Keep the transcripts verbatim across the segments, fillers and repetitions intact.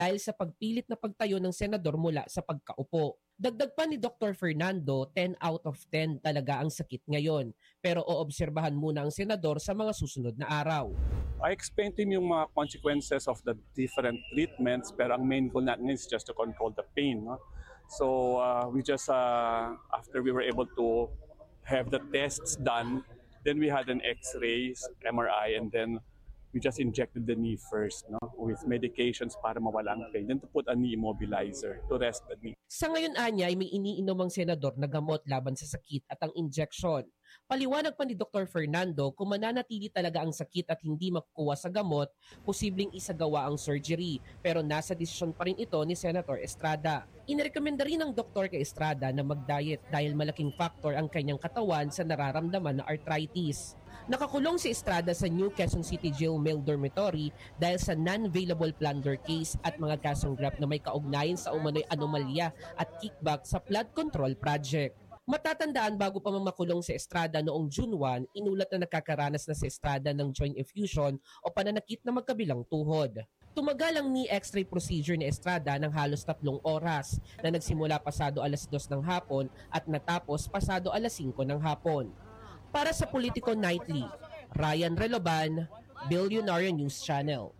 dahil sa pagpilit na pagtayo ng senador mula sa pagkaupo. Dagdag pa ni Doctor Fernando, ten out of ten talaga ang sakit ngayon, pero oobserbahan muna ang senador sa mga susunod na araw. I explained to him yung mga consequences of the different treatments, pero ang main goal natin is just to control the pain. No? So uh, we just, uh, after we were able to have the tests done, then we had an X-rays, M R I, and then we just injected the knee first, no, with medications para mawala ang pain, then to put a knee immobilizer to rest the knee. Sa ngayon anya ay may iniinom ang senador na gamot laban sa sakit at ang injection. Paliwanag pa ni Doctor Fernando, kung mananatili talaga ang sakit at hindi makukuha sa gamot, posibleng isagawa ang surgery, pero nasa desisyon pa rin ito ni Senator Estrada. Inirekomenda rin ng doktor kay Estrada na mag-diet dahil malaking factor ang kanyang katawan sa nararamdaman na arthritis. Nakakulong si Estrada sa New Quezon City Jail Male Dormitory dahil sa non-available plunder case at mga kasong grab na may kaugnayan sa umano'y anomalya at kickback sa flood control project. Matatandaan, bago pa mamakulong si Estrada noong June first, inulat na nakakaranas na si Estrada ng joint effusion o pananakit na magkabilang tuhod. Tumagal ang knee x-ray procedure ni Estrada ng halos tatlong oras na nagsimula pasado alas dos ng hapon at natapos pasado alas singko ng hapon. Para sa Politico Nightly, Ryan Reloban, Billionaire News Channel.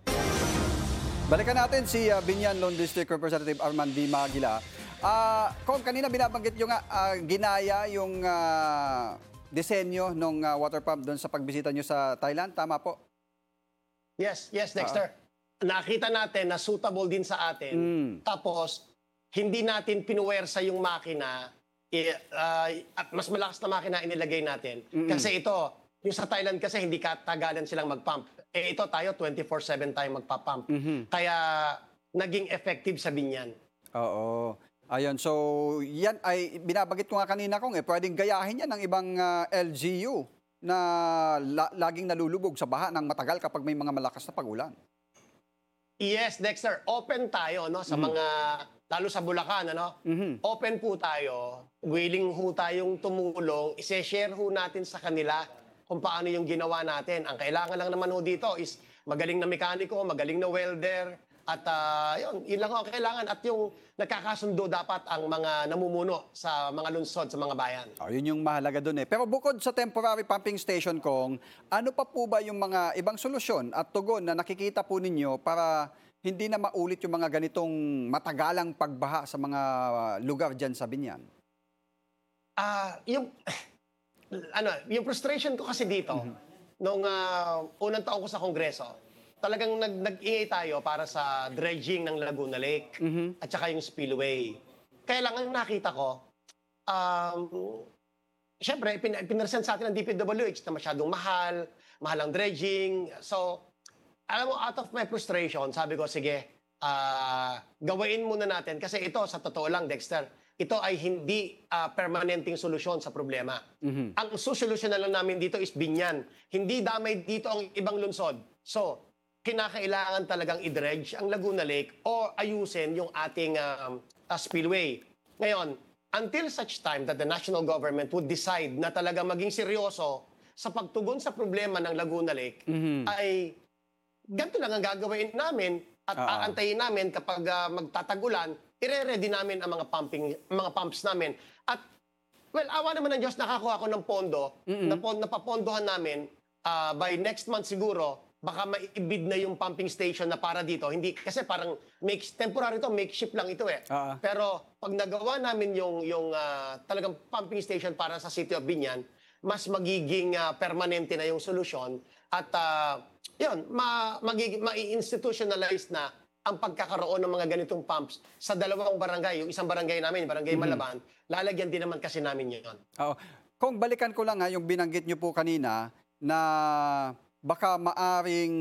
Balikan natin si uh, Biñan Lone District Representative Arman V. Magila. Uh, kung kanina binabanggit nyo nga, uh, ginaya yung uh, disenyo ng uh, water pump doon sa pagbisita nyo sa Thailand, tama po? Yes, yes, Dexter. Uh, Nakita natin na suitable din sa atin. Mm. Tapos, hindi natin pinuwersa yung makina, uh, at mas malakas na makina inilagay natin. Mm-mm. Kasi ito, yung sa Thailand kasi hindi katagalan silang mag-pump. Eh ito tayo, twenty-four seven tayo magpa-pump. Mm-hmm. Kaya naging effective sa Biñan. Oo. Ayun, so yan ay binabanggit ko nga kanina kung eh, pwedeng gayahin yan ng ibang uh, L G U na la- laging nalulubog sa baha ng matagal kapag may mga malakas na pag-ulan. Yes, Dexter, open tayo no sa mm-hmm. mga, lalo sa Bulacan, ano? Mm-hmm. Open po tayo, willing ho tayong tumulong, ise-share ho natin sa kanila kung paano yung ginawa natin. Ang kailangan lang naman ho dito is magaling na mekaniko, magaling na welder, at uh, yun, yun lang ho ang kailangan. At yung nagkakasundo dapat ang mga namumuno sa mga lungsod, sa mga bayan. Oh, yun yung mahalaga doon eh. Pero bukod sa temporary pumping station, Kong, ano pa po ba yung mga ibang solusyon at tugon na nakikita po ninyo para hindi na maulit yung mga ganitong matagalang pagbaha sa mga lugar dyan sa Biñan? Ah, uh, yung ano, yung frustration ko kasi dito, mm-hmm. nung uh, unang taon ko sa Kongreso, talagang nag nag-ingay tayo para sa dredging ng Laguna Lake, mm-hmm. at saka yung spillway. Kaya lang ang nakita ko, um, syempre, pin pinresent sa atin ng D P W H na masyadong mahal, mahal ang dredging. So, alam mo, out of my frustration, sabi ko, sige, uh, gawain muna natin. Kasi ito, sa totoo lang, Dexter, ito ay hindi uh, permanenteng solusyon sa problema. Mm-hmm. Ang susolusyon na lang namin dito is Biñan. Hindi damay dito ang ibang lungsod. So, kinakailangan talagang i-dredge ang Laguna Lake o ayusin yung ating um, uh, spillway. Ngayon, until such time that the national government would decide na talaga maging seryoso sa pagtugon sa problema ng Laguna Lake, mm-hmm. ay ganito lang ang gagawin namin at uh-huh. aantayin namin kapag uh, magtatagulan, ire-ready namin ang mga pumping, mga pumps namin. At, well, awa naman ng Diyos, nakakuha ko ng pondo, mm-hmm. na napapondohan namin uh, by next month siguro, baka maibid na yung pumping station na para dito. Hindi, kasi parang make, temporary to, makeshift lang ito eh. Uh-huh. Pero pag nagawa namin yung, yung uh, talagang pumping station para sa City of Biñan, mas magiging uh, permanente na yung solusyon at uh, yun, ma, magiging, ma-institutionalize na ang pagkakaroon ng mga ganitong pumps sa dalawang barangay. Yung isang barangay namin, barangay mm-hmm. Malaban, lalagyan din naman kasi namin yun. Oo. Kung balikan ko lang ha, yung binanggit nyo po kanina na baka maaring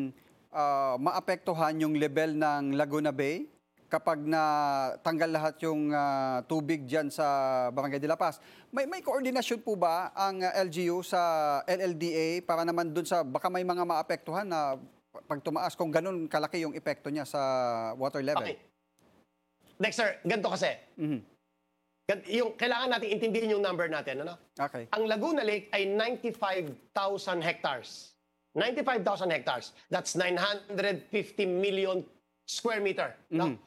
uh, maapektuhan yung level ng Laguna Bay kapag na tanggal lahat yung uh, tubig dyan sa Barangay de la Paz. May, may koordinasyon po ba ang uh, L G U sa L L D A para naman dun sa baka may mga maapektuhan na pag tumaas kung ganun kalaki yung epekto niya sa water level? Okay. Dexter, ganito kasi. Mm-hmm. Yung, kailangan natin intindihin yung number natin. Ano? Okay. Ang Laguna Lake ay ninety-five thousand hectares. ninety-five thousand hectares. That's nine hundred fifty million square meter, no?